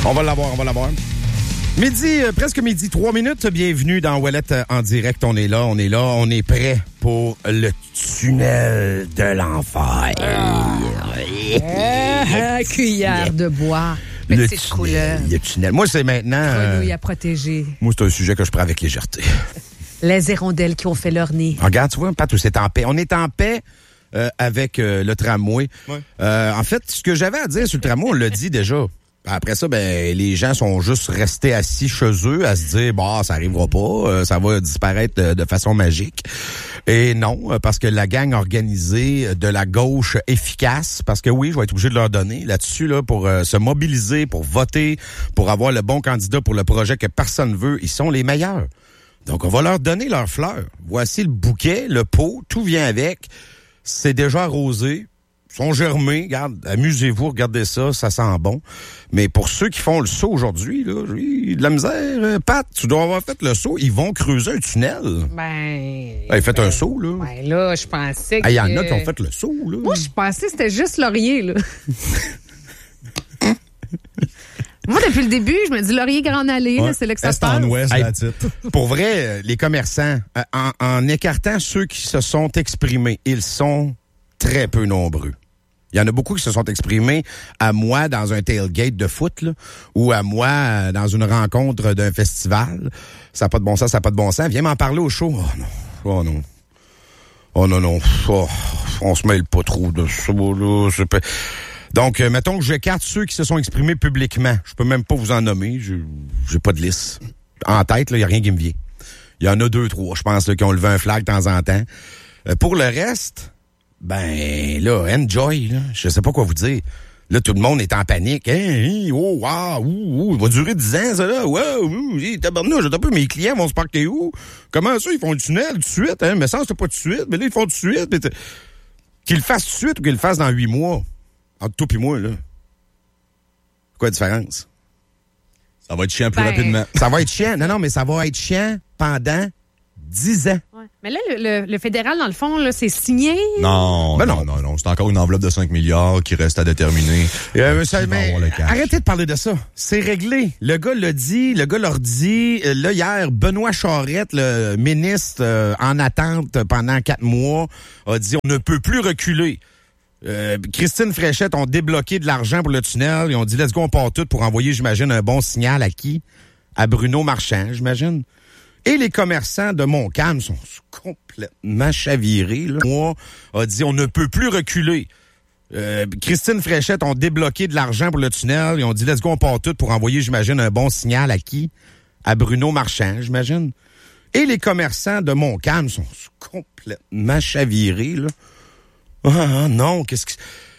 On va l'avoir. Midi, presque midi, 3 minutes. Bienvenue dans Ouellette en direct. On est là. On est prêt pour le tunnel de l'enfer. Cuillère de bois. Petite couleur. Le tunnel. Moi, c'est maintenant... Grenouille à protéger. Moi, c'est un sujet que je prends avec légèreté. Les hirondelles qui ont fait leur nid. Regarde, tu vois, Pat, c'est en paix. On est en paix avec le tramway. Ouais. En fait, ce que j'avais à dire sur le tramway, on l'a dit déjà. Après ça, les gens sont juste restés assis chez eux à se dire, ça arrivera pas, ça va disparaître de façon magique. Et non, parce que la gang organisée de la gauche efficace, parce que oui, je vais être obligé de leur donner là-dessus, là, pour se mobiliser, pour voter, pour avoir le bon candidat pour le projet que personne veut, ils sont les meilleurs. Donc, on va leur donner leurs fleurs. Voici le bouquet, le pot, tout vient avec. C'est déjà arrosé. Sont germés, regarde, amusez-vous, regardez ça, ça sent bon. Mais pour ceux qui font le saut aujourd'hui, là, de la misère, Pat, tu dois avoir fait le saut, ils vont creuser un tunnel. Faites un saut, là. Là, je pensais que... Il y en a qui ont fait le saut, là. Moi, je pensais que c'était juste Laurier, là. Moi, depuis le début, je me dis Laurier Grande Allée, là, c'est là que ça se passe. Est en ouest, la titre. Pour vrai, les commerçants, en écartant ceux qui se sont exprimés, ils sont très peu nombreux. Il y en a beaucoup qui se sont exprimés à moi dans un tailgate de foot, là, ou à moi dans une rencontre d'un festival. Ça n'a pas de bon sens, ça n'a pas de bon sens. Viens m'en parler au show. Oh non. On se mêle pas trop de ça, là. Donc, mettons que j'écarte ceux qui se sont exprimés publiquement. Je peux même pas vous en nommer. J'ai pas de liste. En tête, il n'y a rien qui me vient. Il y en a 2, 3, je pense, là, qui ont levé un flag de temps en temps. Pour le reste... enjoy, là. Je sais pas quoi vous dire. Là, tout le monde est en panique. Ça va durer 10 ans, ça, là. Tabarnouche, un peu, mes clients vont se parquer où? Comment ça, ils font le tunnel tout de suite, hein? Mais ça, c'est pas tout de suite. Mais là, ils font tout de suite. Qu'ils le fassent tout de suite ou qu'ils le fassent dans 8 mois. Entre toi et moi, là. Quoi la différence? Ça va être chiant plus rapidement. Ça va être chiant. Non, mais ça va être chiant pendant 10 ans. Ouais. Mais là, le fédéral, dans le fond, là, c'est signé? Non. C'est encore une enveloppe de 5 milliards qui reste à déterminer. Arrêtez de parler de ça. C'est réglé. Le gars l'a dit, le gars leur dit. Là, hier, Benoît Charette, le ministre en attente pendant 4 mois, a dit on ne peut plus reculer. Christine Fréchette ont débloqué de l'argent pour le tunnel. Ils ont dit let's go, on part tout pour envoyer, j'imagine, un bon signal à qui? À Bruno Marchand, j'imagine. Et les commerçants de Montcalm sont complètement chavirés. Là. Moi, a dit, on ne peut plus reculer. Christine Fréchette ont débloqué de l'argent pour le tunnel. Ils ont dit, let's go, on part tout pour envoyer, j'imagine, un bon signal à qui? À Bruno Marchand, j'imagine. Et les commerçants de Montcalm sont complètement chavirés. Là. Non, qu'est-ce que...